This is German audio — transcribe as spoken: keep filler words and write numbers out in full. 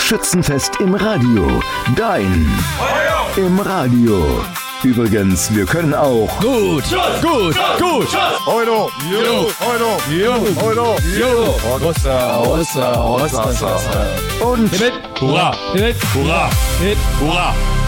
Schützenfest im Radio. Dein Feuer im Radio. Übrigens, wir können auch gut, gut, gut. Euro, Jo, Euro, jo, Euro, jo. Rossa, Rossa, Rossa. und Hip, hip, hurra, hip, hurra, hip, hurra.